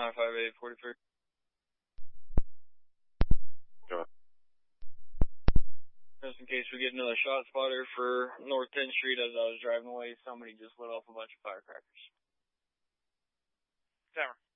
95843. Go ahead. Just in case we get another shot spotter for North 10th Street as I was driving away, somebody just lit off a bunch of firecrackers. Timer.